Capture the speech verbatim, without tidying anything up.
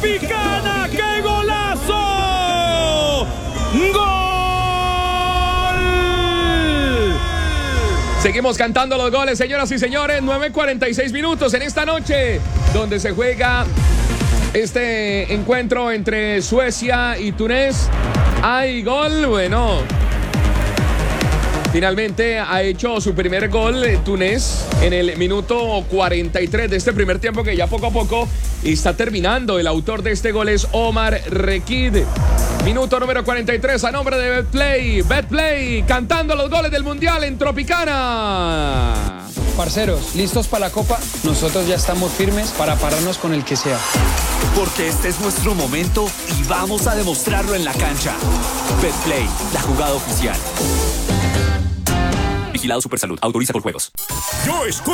Tropicana. ¡Qué golazo! ¡Gol! Seguimos cantando los goles, señoras y señores. nueve cuarenta y seis minutos en esta noche, donde se juega este encuentro entre Suecia y Túnez. Hay gol, bueno. Finalmente ha hecho su primer gol Túnez en el minuto cuarenta y tres de este primer tiempo, que ya poco a poco está terminando. El autor de este gol es Omar Rekid. Minuto número cuarenta y tres a nombre de Betplay. Betplay, cantando los goles del Mundial en Tropicana. Parceros, ¿listos para la Copa? Nosotros ya estamos firmes para pararnos con el que sea. Porque este es nuestro momento y vamos a demostrarlo en la cancha. Betplay, la jugada oficial. Vigilado Supersalud. Autoriza por juegos. Yo escucho